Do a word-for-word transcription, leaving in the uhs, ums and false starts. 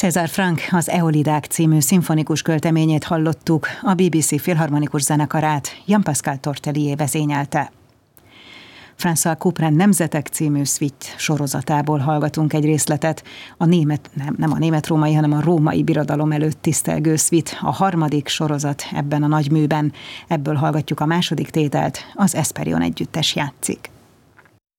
César Franck az Eolidák című szimfonikus költeményét hallottuk, a bé bé cé Filharmonikus Zenekarát Jean-Pascal Tortelier vezényelte. François Couperin Nemzetek című szvit sorozatából hallgatunk egy részletet, a német, nem, nem a német-római, hanem a római birodalom előtt tisztelgő szvit, a harmadik sorozat ebben a nagyműben. Ebből hallgatjuk a második tételt, az Esperion együttes játszik.